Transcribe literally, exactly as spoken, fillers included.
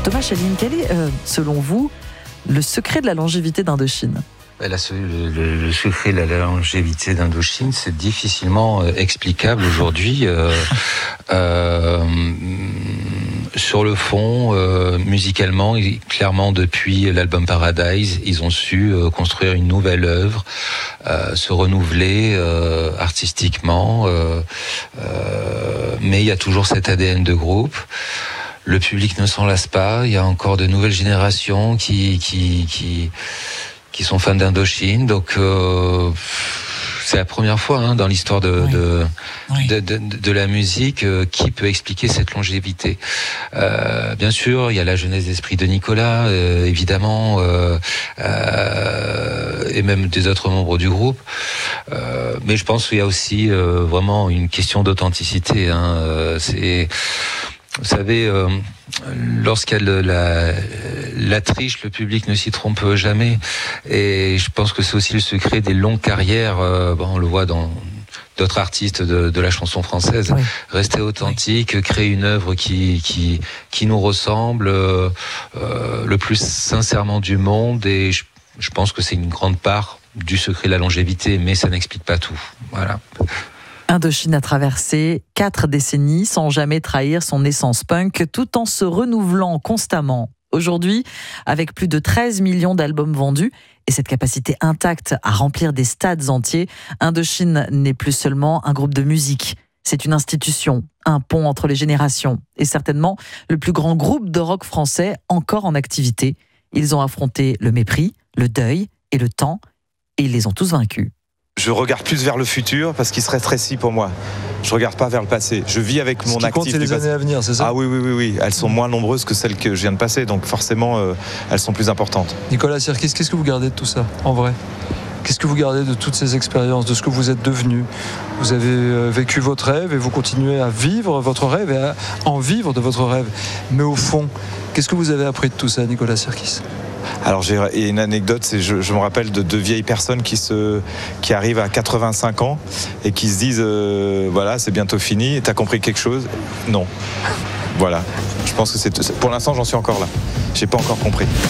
Thomas Chaline, quel est, euh, selon vous, le secret de la longévité d'Indochine ? La, le, le secret de la longévité d'Indochine, c'est difficilement euh, explicable aujourd'hui. Euh, euh, sur le fond, euh, musicalement, clairement depuis l'album Paradise, ils ont su euh, construire une nouvelle œuvre, euh, se renouveler euh, artistiquement, euh, euh, mais il y a toujours cet A D N de groupe. Le public ne s'en lasse pas. Il y a encore de nouvelles générations qui qui qui qui sont fans d'Indochine. Donc euh, c'est la première fois hein, dans l'histoire de, oui. de, oui. de, de de la musique euh, qui peut expliquer cette longévité. Euh, bien sûr, il y a la jeunesse d'esprit de Nicolas, euh, évidemment, euh, euh, et même des autres membres du groupe. Euh, mais je pense qu'il y a aussi euh, vraiment une question d'authenticité. Hein. Euh, c'est Vous savez, euh, lorsqu'il y a le, la, la triche, le public ne s'y trompe jamais. Et je pense que c'est aussi le secret des longues carrières. Euh, bon, on le voit dans d'autres artistes de, de la chanson française. Oui. Rester authentique, oui. Créer une œuvre qui qui qui nous ressemble euh, euh, le plus sincèrement du monde. Et je, je pense que c'est une grande part du secret de la longévité, mais ça n'explique pas tout. Voilà. Indochine a traversé quatre décennies sans jamais trahir son essence punk, tout en se renouvelant constamment. Aujourd'hui, avec plus de treize millions d'albums vendus et cette capacité intacte à remplir des stades entiers, Indochine n'est plus seulement un groupe de musique. C'est une institution, un pont entre les générations et certainement le plus grand groupe de rock français encore en activité. Ils ont affronté le mépris, le deuil et le temps et ils les ont tous vaincus. Je regarde plus vers le futur parce qu'il se rétrécit pour moi. Je regarde pas vers le passé. Je vis avec mon actif. Ce qui compte, c'est les années à venir, c'est ça ? Ah oui, oui, oui, oui. Elles sont moins nombreuses que celles que je viens de passer, donc forcément, euh, elles sont plus importantes. Nicolas Sirkis, qu'est-ce que vous gardez de tout ça, en vrai ? Qu'est-ce que vous gardez de toutes ces expériences, de ce que vous êtes devenu ? Vous avez vécu votre rêve et vous continuez à vivre votre rêve et à en vivre de votre rêve. Mais au fond, qu'est-ce que vous avez appris de tout ça, Nicolas Sirkis ? Alors j'ai une anecdote, c'est je, je me rappelle de deux vieilles personnes qui se qui arrivent à quatre-vingt-cinq ans et qui se disent euh, voilà, c'est bientôt fini, t'as compris quelque chose ? Non. Voilà. Je pense que c'est pour l'instant j'en suis encore là. J'ai pas encore compris.